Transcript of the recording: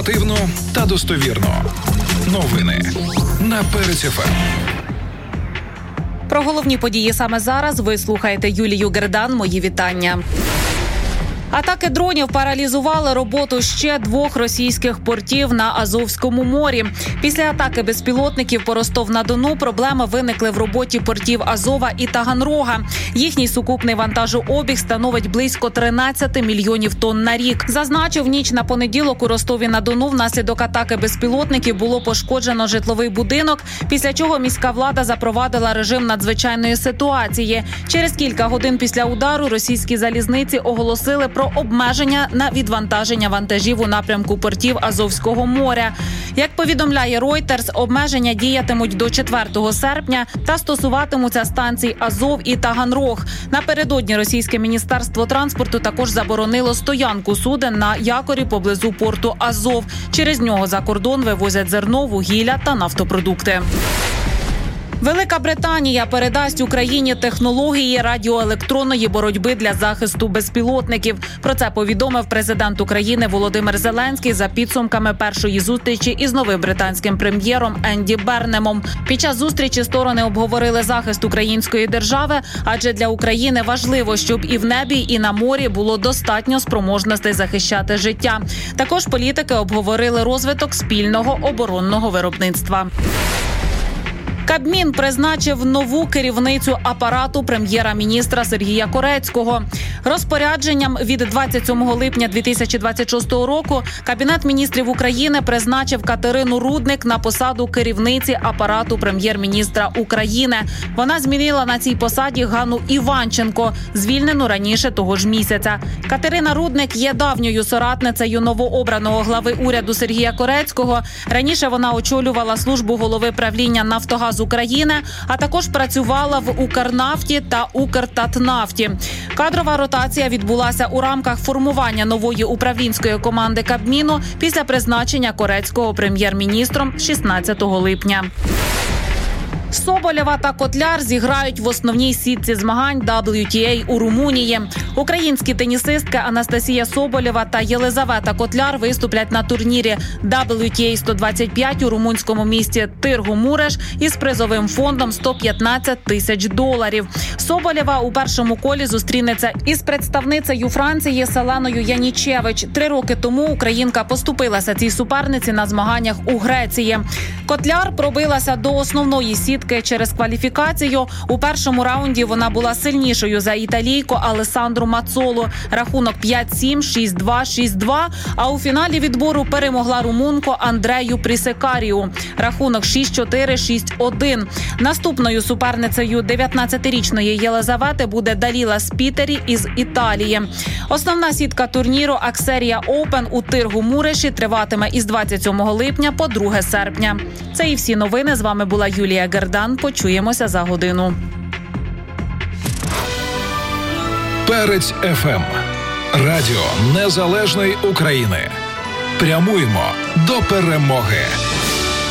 Оперативно та достовірно. Новини на Перець ФМ. Про головні події саме зараз ви слухаєте Юлію Гердан. Мої вітання. Атаки дронів паралізували роботу ще 2 російських портів на Азовському морі. Після атаки безпілотників по Ростов-на-Дону проблеми виникли в роботі портів Азова і Таганрога. Їхній сукупний вантажообіг становить близько 13 мільйонів тонн на рік. Зазначив, ніч на понеділок у Ростові-на-Дону внаслідок атаки безпілотників було пошкоджено житловий будинок, після чого міська влада запровадила режим надзвичайної ситуації. Через кілька годин після удару російські залізниці оголосили про обмеження на відвантаження вантажів у напрямку портів Азовського моря. Як повідомляє Reuters, обмеження діятимуть до 4 серпня та стосуватимуться станцій Азов і Таганрог. Напередодні російське міністерство транспорту також заборонило стоянку суден на якорі поблизу порту Азов. Через нього за кордон вивозять зерно, вугілля та нафтопродукти. Велика Британія передасть Україні технології радіоелектронної боротьби для захисту безпілотників. Про це повідомив президент України Володимир Зеленський за підсумками першої зустрічі із новим британським прем'єром Енді Бернемом. Під час зустрічі сторони обговорили захист української держави, адже для України важливо, щоб і в небі, і на морі було достатньо спроможностей захищати життя. Також політики обговорили розвиток спільного оборонного виробництва. Кабмін призначив нову керівницю апарату прем'єра-міністра Сергія Корецького. Розпорядженням від 27 липня 2026 року Кабінет міністрів України призначив Катерину Рудник на посаду керівниці апарату прем'єр-міністра України. Вона змінила на цій посаді Ганну Іванченко, звільнену раніше того ж місяця. Катерина Рудник є давньою соратницею новообраного глави уряду Сергія Корецького. Раніше вона очолювала службу голови правління «Нафтогаз України», а також працювала в Укрнафті та Укртатнафті. Кадрова ротація відбулася у рамках формування нової управлінської команди Кабміну після призначення Корецького прем'єр-міністром 16 липня. Соболєва та Котляр зіграють в основній сітці змагань WTA у Румунії. Українські тенісистки Анастасія Соболєва та Єлизавета Котляр виступлять на турнірі WTA 125 у румунському місті Тиргу-Муреш із призовим фондом $115 тисяч. Соболєва у першому колі зустрінеться із представницею Франції Селеною Янічевич. 3 роки тому українка поступилася цій суперниці на змаганнях у Греції. Котляр пробилася до основної сітки через кваліфікацію. У першому раунді вона була сильнішою за італійку Алесандру Мацолу. Рахунок 5-7, 6-2, 6-2. А у фіналі відбору перемогла румунку Андрею Прісекарію. Рахунок 6-4, 6-1. Наступною суперницею 19-річної Єлизавети буде Даліла Спітері із Італії. Основна сітка турніру Аксерія Оупен у Тиргу-Муреші триватиме із 27 липня по 2 серпня. Це і всі новини. З вами була Юлія Гердан. Почуємося за годину. Перець ФМ. Радіо Незалежної України. Прямуємо до перемоги.